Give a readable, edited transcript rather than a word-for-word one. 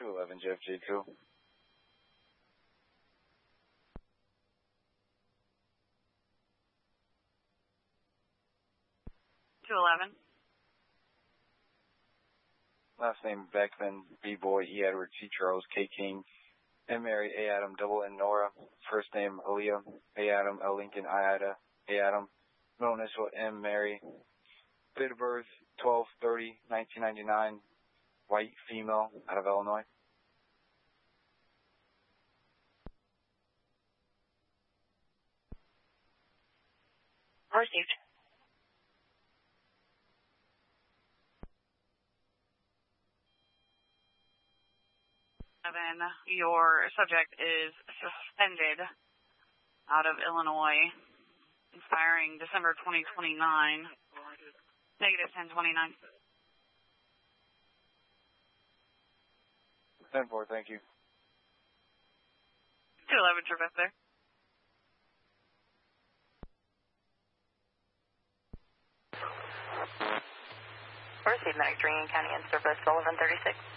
211 JFG2. 211. Last name Beckman, B-Boy, E. Edward, C. Charles, K. King, M. Mary, A. Adam, double N. Nora. First name Aaliyah, A. Adam, L. Lincoln, I. Ida, A. Adam. Middle initial M. Mary. Date of birth 12/30/1999. White female out of Illinois. Received. Your subject is suspended out of Illinois, expiring December 2029, negative 1029. 10-4, thank you. 211, Trevor there. Received, Medic Green County in service, Sullivan 36.